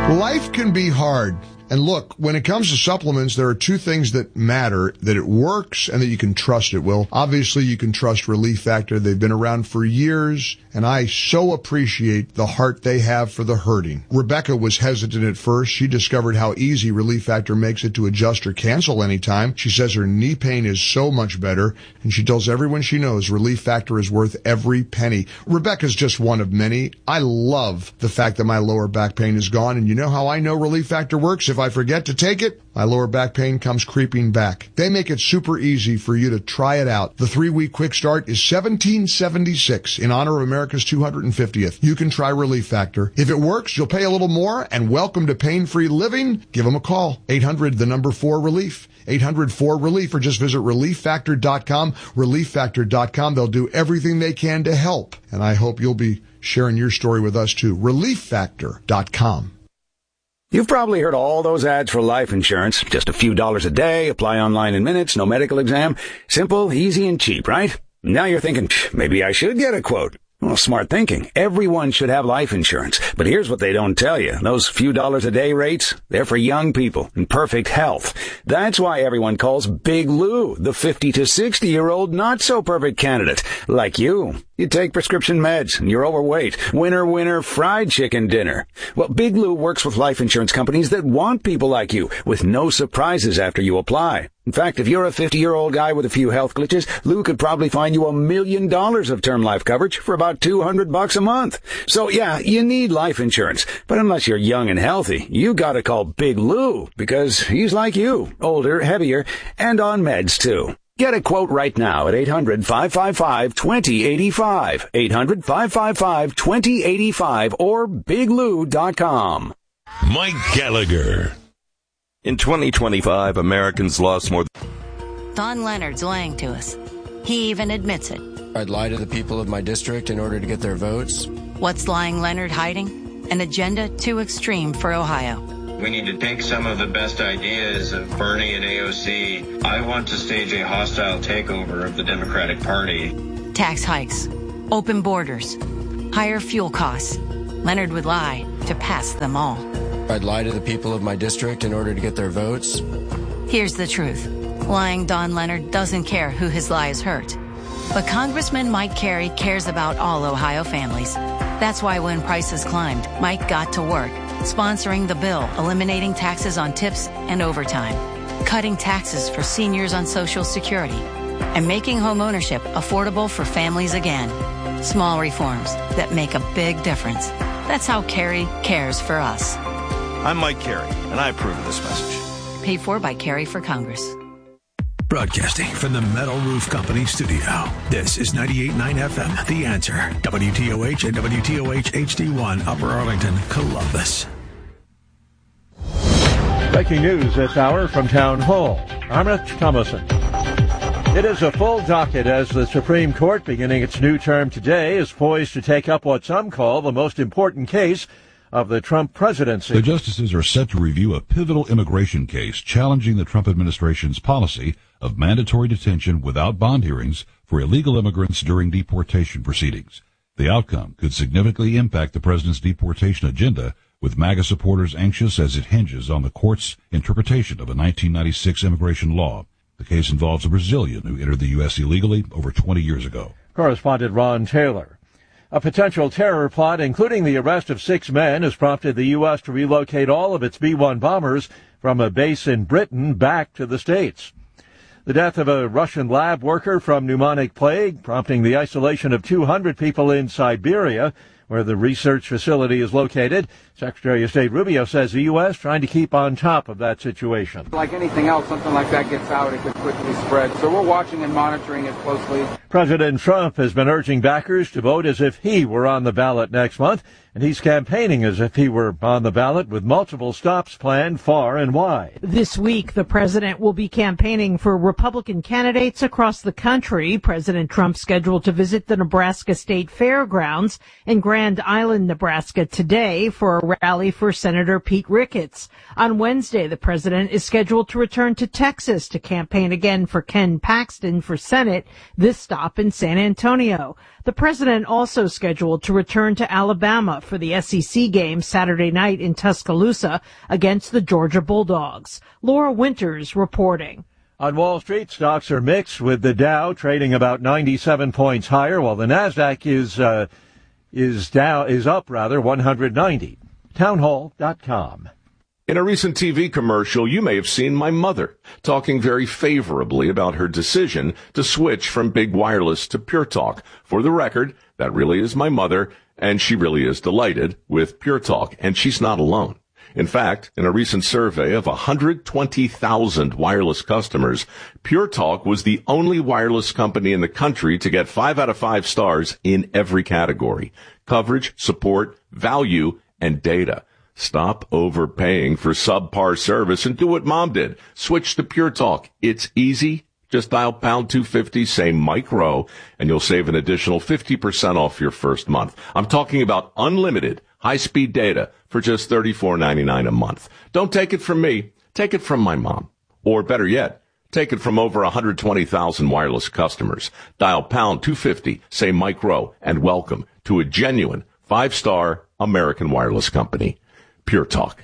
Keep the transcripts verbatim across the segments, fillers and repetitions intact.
Life can be hard. And look, when it comes to supplements, there are two things that matter, that it works and that you can trust it. Well, obviously you can trust Relief Factor. They've been around for years, and I so appreciate the heart they have for the hurting. Rebecca was hesitant at first. She discovered how easy Relief Factor makes it to adjust or cancel anytime. She says her knee pain is so much better, and she tells everyone she knows Relief Factor is worth every penny. Rebecca's just one of many. I love the fact that my lower back pain is gone, and you know how I know Relief Factor works? If I forget to take it, my lower back pain comes creeping back. They make it super easy for you to try it out. The three-week quick start is seventeen seventy-six in honor of America's two hundred fiftieth. You can try Relief Factor. If it works, you'll pay a little more, and welcome to pain-free living. Give them a call. eight hundred, the number four, relief. eight hundred four relief, or just visit relief factor dot com. relief factor dot com. They'll do everything they can to help. And I hope you'll be sharing your story with us too. relief factor dot com. You've probably heard all those ads for life insurance. Just a few dollars a day, apply online in minutes, no medical exam. Simple, easy, and cheap, right? Now you're thinking, maybe I should get a quote. Well, smart thinking. Everyone should have life insurance. But here's what they don't tell you. Those few dollars a day rates, they're for young people in perfect health. That's why everyone calls Big Lou the fifty to sixty year old not so perfect candidate. Like you. You take prescription meds and you're overweight. Winner, winner, fried chicken dinner. Well, Big Lou works with life insurance companies that want people like you with no surprises after you apply. In fact, if you're a fifty-year-old guy with a few health glitches, Lou could probably find you a million dollars of term life coverage for about two hundred bucks a month. So yeah, you need life insurance. But unless you're young and healthy, you gotta call Big Lou because he's like you, older, heavier, and on meds too. Get a quote right now at eight hundred, five five five, two zero eight five, eight hundred, five five five, two zero eight five, or big lou dot com. Mike Gallagher. In twenty twenty-five, Americans lost more. Don Leonard's lying to us. He even admits it. I'd lie to the people of my district in order to get their votes. What's lying Leonard hiding? An agenda too extreme for Ohio. We need to take some of the best ideas of Bernie and A O C. I want to stage a hostile takeover of the Democratic Party. Tax hikes, open borders, higher fuel costs. Leonard would lie to pass them all. I'd lie to the people of my district in order to get their votes. Here's the truth. Lying Don Leonard doesn't care who his lies hurt. But Congressman Mike Carey cares about all Ohio families. That's why when prices climbed, Mike got to work, sponsoring the bill, eliminating taxes on tips and overtime, cutting taxes for seniors on Social Security, and making home ownership affordable for families again. Small reforms that make a big difference. That's how Carey cares for us. I'm Mike Carey, and I approve of this message. Paid for by Carey for Congress. Broadcasting from the Metal Roof Company studio. This is ninety-eight point nine F M, The Answer. W T O H and W T O H H D one, Upper Arlington, Columbus. Breaking news this hour from Town Hall. Amrit Thomason. It is a full docket as the Supreme Court, beginning its new term today, is poised to take up what some call the most important case of the Trump presidency. The justices are set to review a pivotal immigration case challenging the Trump administration's policy of mandatory detention without bond hearings for illegal immigrants during deportation proceedings. The outcome could significantly impact the president's deportation agenda, with MAGA supporters anxious as it hinges on the court's interpretation of a nineteen ninety-six immigration law. The case involves a Brazilian who entered the U S illegally over twenty years ago. Correspondent Ron Taylor. A potential terror plot, including the arrest of six men, has prompted the U S to relocate all of its B one bombers from a base in Britain back to the States. The death of a Russian lab worker from pneumonic plague, prompting the isolation of two hundred people in Siberia, where the research facility is located. Secretary of State Rubio says the U S trying to keep on top of that situation. Like anything else, something like that gets out, it could quickly spread. So we're watching and monitoring it closely. President Trump has been urging backers to vote as if he were on the ballot next month, and he's campaigning as if he were on the ballot with multiple stops planned far and wide. This week, the president will be campaigning for Republican candidates across the country. President Trump scheduled to visit the Nebraska State Fairgrounds in Grand Island, Nebraska today for a rally for Senator Pete Ricketts. On Wednesday, the president is scheduled to return to Texas to campaign again for Ken Paxton for Senate, this stop in San Antonio. The president also scheduled to return to Alabama for the S E C game Saturday night in Tuscaloosa against the Georgia Bulldogs. Laura Winters reporting. On Wall Street, stocks are mixed, with the Dow trading about ninety-seven points higher, while the Nasdaq is uh, is down is up rather one hundred ninety. townhall dot com. In a recent T V commercial, you may have seen my mother talking very favorably about her decision to switch from big wireless to Pure Talk. For the record, that really is my mother, and she really is delighted with Pure Talk, and she's not alone. In fact, in a recent survey of one hundred twenty thousand wireless customers, Pure Talk was the only wireless company in the country to get five out of five stars in every category: coverage, support, value, and data. Stop overpaying for subpar service and do what Mom did. Switch to Pure Talk. It's easy. Just dial pound two fifty, say Mike Rowe, and you'll save an additional fifty percent off your first month. I'm talking about unlimited high-speed data for just thirty-four ninety-nine a month. Don't take it from me. Take it from my mom. Or better yet, take it from over one hundred twenty thousand wireless customers. Dial pound two fifty, say Mike Rowe, and welcome to a genuine five-star American wireless company. Pure Talk.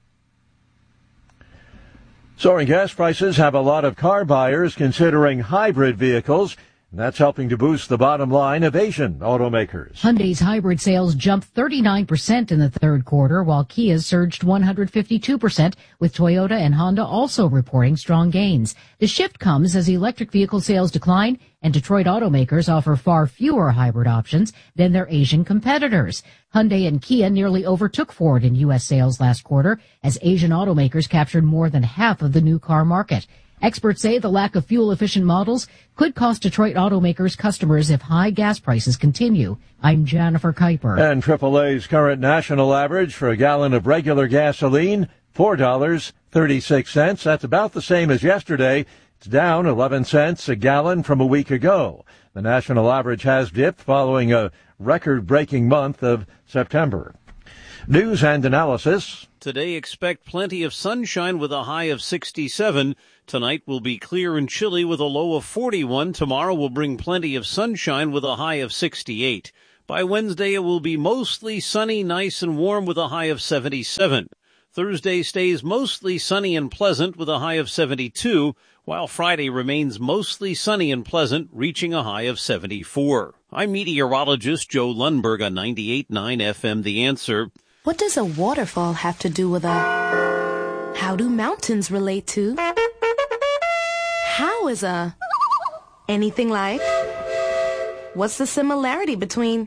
Soaring gas prices have a lot of car buyers considering hybrid vehicles, and that's helping to boost the bottom line of Asian automakers. Hyundai's hybrid sales jumped thirty-nine percent in the third quarter, while Kia's surged one hundred fifty-two percent, with Toyota and Honda also reporting strong gains. The shift comes as electric vehicle sales decline, and Detroit automakers offer far fewer hybrid options than their Asian competitors. Hyundai and Kia nearly overtook Ford in U S sales last quarter, as Asian automakers captured more than half of the new car market. Experts say the lack of fuel-efficient models could cost Detroit automakers customers if high gas prices continue. I'm Jennifer Kuiper. And triple A's current national average for a gallon of regular gasoline, four dollars and thirty-six cents. That's about the same as yesterday. It's down eleven cents a gallon from a week ago. The national average has dipped following a record-breaking month of September. News and analysis. Today, expect plenty of sunshine with a high of sixty-seven. Tonight will be clear and chilly with a low of forty-one. Tomorrow will bring plenty of sunshine with a high of sixty-eight. By Wednesday, it will be mostly sunny, nice and warm with a high of seventy-seven. Thursday stays mostly sunny and pleasant with a high of seventy-two, while Friday remains mostly sunny and pleasant, reaching a high of seventy-four. I'm meteorologist Joe Lundberg on ninety-eight point nine F M The Answer. What does a waterfall have to do with a... How do mountains relate to... How is a... Anything like... What's the similarity between...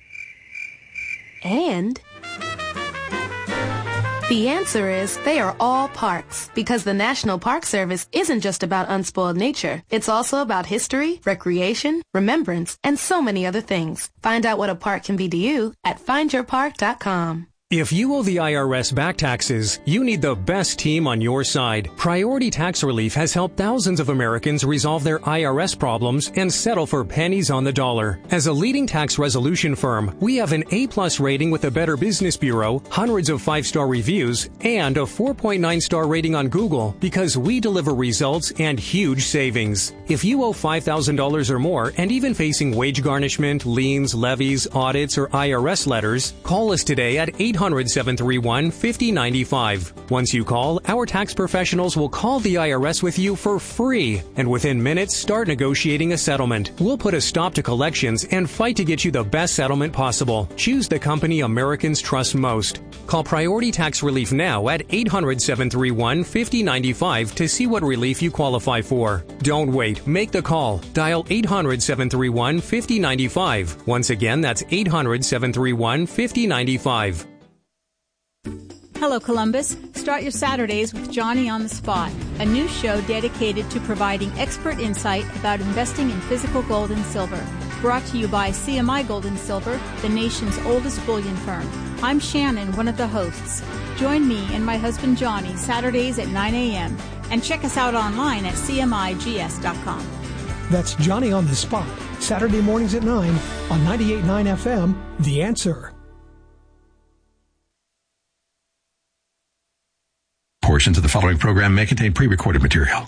And... The answer is they are all parks, because the National Park Service isn't just about unspoiled nature. It's also about history, recreation, remembrance, and so many other things. Find out what a park can be to you at find your park dot com. If you owe the I R S back taxes, you need the best team on your side. Priority Tax Relief has helped thousands of Americans resolve their I R S problems and settle for pennies on the dollar. As a leading tax resolution firm, we have an A-plus rating with the Better Business Bureau, hundreds of five-star reviews, and a four point nine star rating on Google because we deliver results and huge savings. If you owe five thousand dollars or more and even facing wage garnishment, liens, levies, audits, or I R S letters, call us today at eight hundred, seven three one, five oh nine five. Once you call, our tax professionals will call the I R S with you for free, and within minutes start negotiating a settlement. We'll put a stop to collections and fight to get you the best settlement possible. Choose the company Americans trust most. Call Priority Tax Relief now at eight hundred, seven three one, five oh nine five to see what relief you qualify for. Don't wait. Make the call. Dial eight hundred, seven three one, five oh nine five. Once again, that's eight hundred, seven three one, five oh nine five. Hello, Columbus. Start your Saturdays with Johnny on the Spot, a new show dedicated to providing expert insight about investing in physical gold and silver. Brought to you by C M I Gold and Silver, the nation's oldest bullion firm. I'm Shannon, one of the hosts. Join me and my husband Johnny Saturdays at nine a.m. and check us out online at C M I G S dot com. That's Johnny on the Spot, Saturday mornings at nine on ninety-eight point nine F M, The Answer. Portions of the following program may contain pre-recorded material.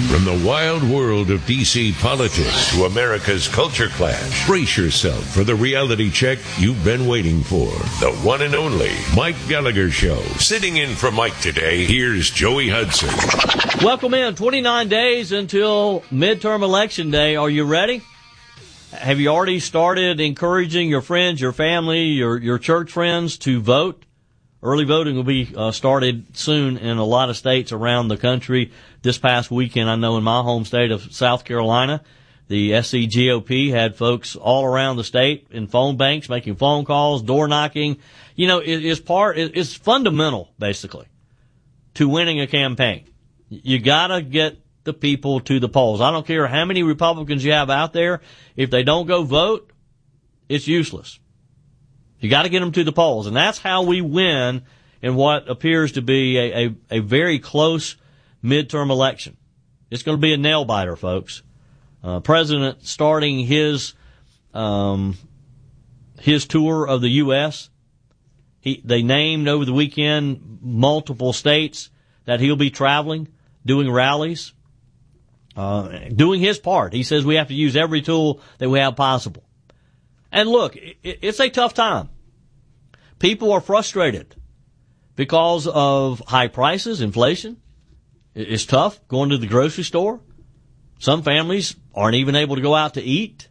From the wild world of D C politics to America's culture clash, brace yourself for the reality check you've been waiting for. The one and only Mike Gallagher Show. Sitting in for Mike today, here's Joey Hudson. Welcome in. twenty-nine days until midterm election day. Are you ready? Have you already started encouraging your friends, your family, your, your church friends to vote? Early voting will be uh, started soon in a lot of states around the country. This past weekend, I know in my home state of South Carolina, the S C G O P had folks all around the state in phone banks making phone calls, door knocking. You know, it is part, it, it's fundamental, basically, to winning a campaign. You gotta get the people to the polls. I don't care how many Republicans you have out there. If they don't go vote, it's useless. You got to get them to the polls, and that's how we win in what appears to be a, a, a very close midterm election. It's going to be a nail biter, folks. Uh, President starting his um, his tour of the U S He they named over the weekend multiple states that he'll be traveling, doing rallies, uh, doing his part. He says we have to use every tool that we have possible. And look, it's a tough time. People are frustrated because of high prices, inflation. It's tough going to the grocery store. Some families aren't even able to go out to eat.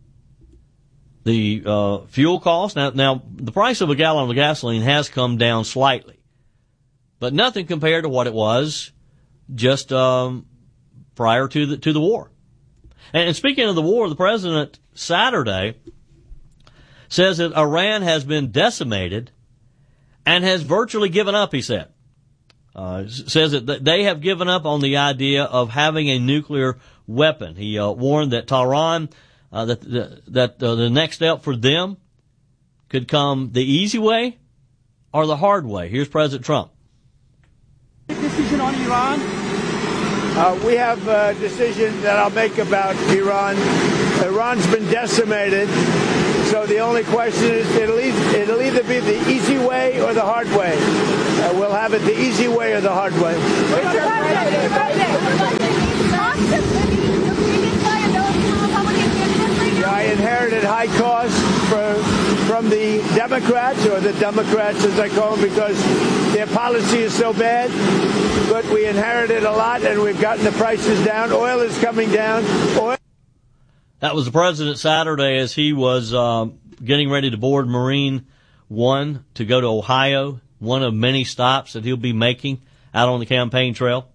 The uh, fuel cost, now, now the price of a gallon of gasoline has come down slightly, but nothing compared to what it was just um, prior to the to the war. And, and speaking of the war, the president Saturday says that Iran has been decimated and has virtually given up, he said. Uh, says that they have given up on the idea of having a nuclear weapon. He uh, warned that Tehran, uh, that, that uh, the next step for them could come the easy way or the hard way. Here's President Trump. Decision on Iran? Uh, we have a decision that I'll make about Iran. Iran's been decimated. So the only question is, it'll either, it'll either be the easy way or the hard way. Uh, we'll have it the easy way or the hard way. I inherited high costs for, from the Democrats, or the Democrats as I call them, because their policy is so bad. But we inherited a lot, and we've gotten the prices down. Oil is coming down. Oil. That was the president Saturday as he was uh, getting ready to board Marine One to go to Ohio, one of many stops that he'll be making out on the campaign trail.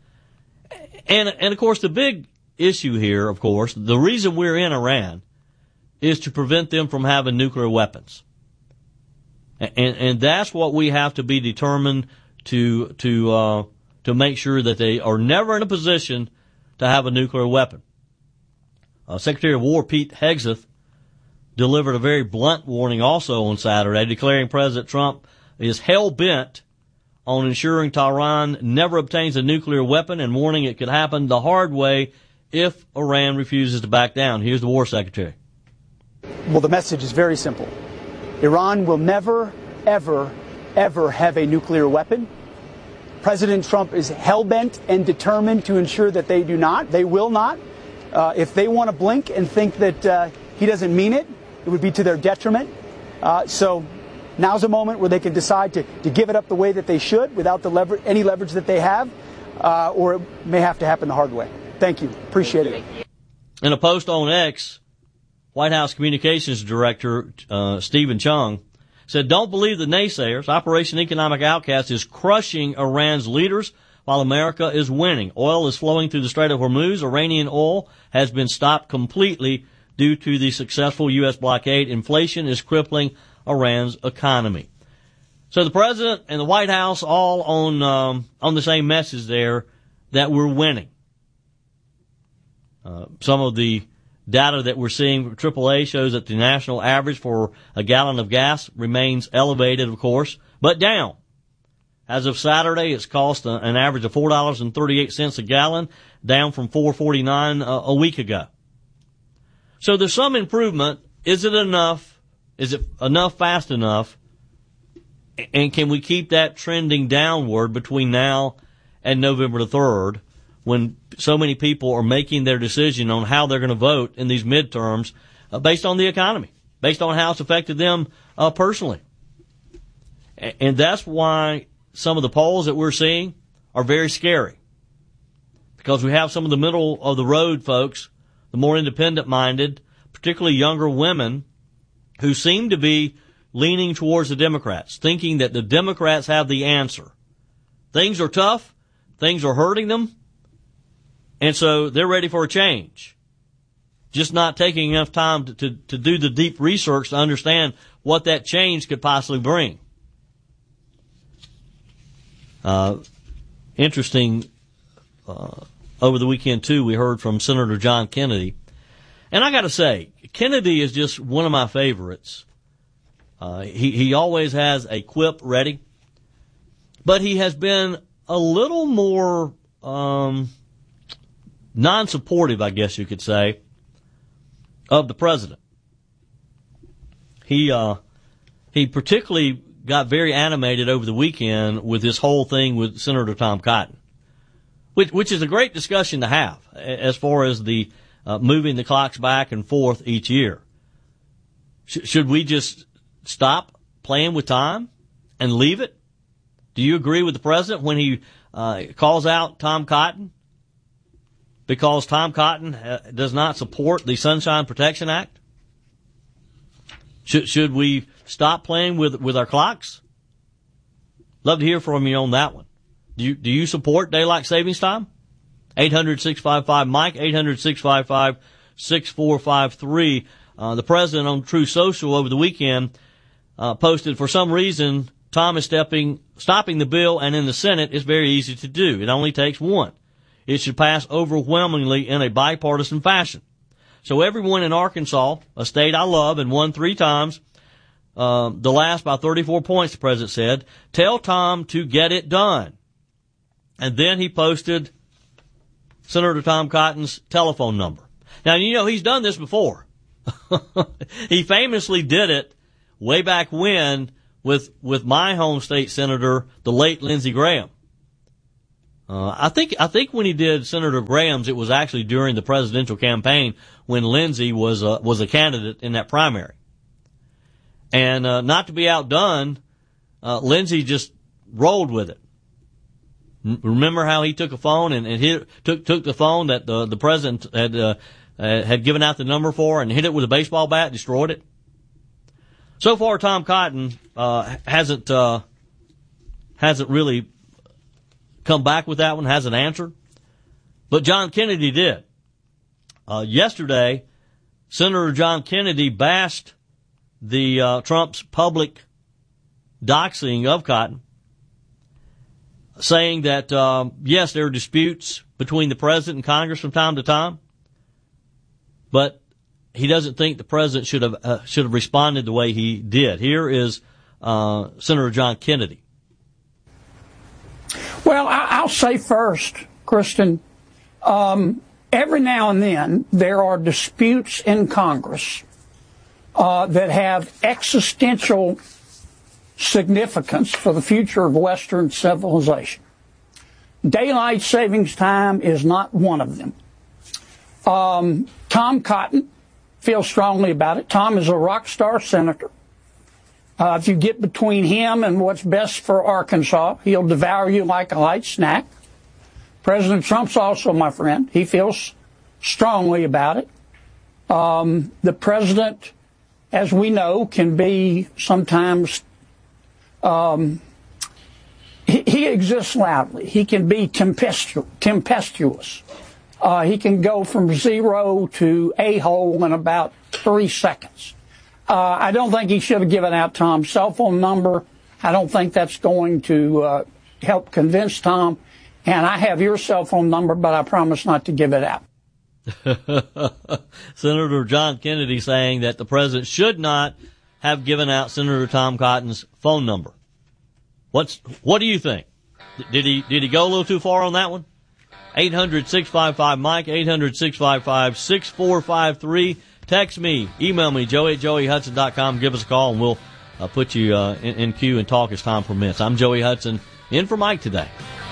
And, and of course, the big issue here, of course, the reason we're in Iran is to prevent them from having nuclear weapons. And, and that's what we have to be determined to, to, uh, to make sure that they are never in a position to have a nuclear weapon. Uh, Secretary of War Pete Hegseth delivered a very blunt warning also on Saturday, declaring President Trump is hell-bent on ensuring Tehran never obtains a nuclear weapon and warning it could happen the hard way if Iran refuses to back down. Here's the War Secretary. Well, the message is very simple. Iran will never, ever, ever have a nuclear weapon. President Trump is hell-bent and determined to ensure that they do not. They will not. Uh, if they want to blink and think that uh, he doesn't mean it, it would be to their detriment. Uh, so now's a moment where they can decide to, to give it up the way that they should without the lever- any leverage that they have, uh, or it may have to happen the hard way. Thank you. Appreciate it. In a post on X, White House Communications Director uh, Stephen Chung said, "Don't believe the naysayers. Operation Economic Outcast is crushing Iran's leaders while America is winning. Oil is flowing through the Strait of Hormuz. Iranian oil has been stopped completely due to the successful U S blockade. Inflation is crippling Iran's economy." So the president and the White House all on um, on the same message there, that we're winning. Uh, some of the data that we're seeing from triple A shows that the national average for a gallon of gas remains elevated, of course, but down. As of Saturday, it's cost an average of four dollars and thirty-eight cents a gallon, down from four dollars and forty-nine cents a week ago. So there's some improvement. Is it enough? Is it enough fast enough? And can we keep that trending downward between now and November the third when so many people are making their decision on how they're going to vote in these midterms uh, based on the economy, based on how it's affected them uh, personally. A- and that's why some of the polls that we're seeing are very scary, because we have some of the middle of the road folks, the more independent minded, particularly younger women, who seem to be leaning towards the Democrats, thinking that the Democrats have the answer. Things are tough. Things are hurting them. And so they're ready for a change. Just not taking enough time to, to, to do the deep research to understand what that change could possibly bring. Uh, interesting, uh, over the weekend too, we heard from Senator John Kennedy. And I gotta say, Kennedy is just one of my favorites. Uh, he, he always has a quip ready, but he has been a little more, um, non-supportive, I guess you could say, of the president. He, uh, he particularly got very animated over the weekend with this whole thing with Senator Tom Cotton, which, which is a great discussion to have as far as the, uh, moving the clocks back and forth each year. Sh- should we just stop playing with time and leave it? Do you agree with the president when he uh, calls out Tom Cotton because Tom Cotton uh, does not support the Sunshine Protection Act? Should, should we stop playing with with our clocks? Love to hear from you on that one. Do you do you support daylight savings time? eight hundred, six five five, Mike, eight hundred, six five five, six four five three. Uh, the president on True Social over the weekend uh, posted, for some reason, Tom is stepping, stopping the bill, and in the Senate, it's very easy to do. It only takes one. It should pass overwhelmingly in a bipartisan fashion. So everyone in Arkansas, a state I love and won three times, uh, the last by thirty-four points, the president said, tell Tom to get it done. And then he posted Senator Tom Cotton's telephone number. Now, you know, he's done this before. He famously did it way back when with with my home state senator, the late Lindsey Graham. Uh, I think I think when he did Senator Graham's, it was actually during the presidential campaign when Lindsey was a, was a candidate in that primary. And uh, not to be outdone, uh, Lindsey just rolled with it. M- remember how he took a phone and, and hit, took took the phone that the the president had uh, uh, had given out the number for and hit it with a baseball bat, destroyed it. So far, Tom Cotton uh, hasn't uh, hasn't really come back with that one, hasn't answered. But John Kennedy did. Uh, yesterday, Senator John Kennedy bashed the uh, Trump's public doxing of Cotton, saying that, um, yes, there are disputes between the president and Congress from time to time, but he doesn't think the president should have uh, should have responded the way he did. Here is uh, Senator John Kennedy. Well, I'll say first, Kristen, um, every now and then there are disputes in Congress uh, that have existential significance for the future of Western civilization. Daylight savings time is not one of them. Um, Tom Cotton feels strongly about it. Tom is a rock star senator. Uh, if you get between him and what's best for Arkansas, he'll devour you like a light snack. President Trump's also my friend. He feels strongly about it. Um, the president, as we know, can be sometimes, um, he, he exists loudly. He can be tempestu- tempestuous. Uh, he can go from zero to a-hole in about three seconds. Uh, I don't think he should have given out Tom's cell phone number. I don't think that's going to uh, help convince Tom. And I have your cell phone number, but I promise not to give it out. Senator John Kennedy saying that the president should not have given out Senator Tom Cotton's phone number. What's what do you think? Did he did he go a little too far on that one? eight hundred, six five five, Mike, eight hundred, six five five, six four five three. Text me, email me, joey at joey hudson dot com. Give us a call, and we'll uh, put you uh, in, in queue and talk as time permits. I'm Joey Hudson, in for Mike today.